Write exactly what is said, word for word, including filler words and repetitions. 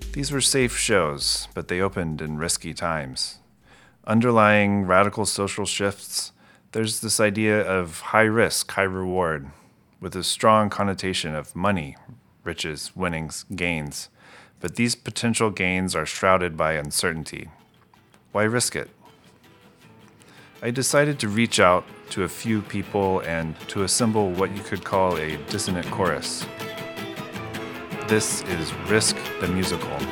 These were safe shows, but they opened in risky times. Underlying radical social shifts, there's this idea of high risk, high reward, with a strong connotation of money, riches, winnings, gains. But these potential gains are shrouded by uncertainty. Why risk it? I decided to reach out to a few people and to assemble what you could call a dissonant chorus. This is Risk the Musical.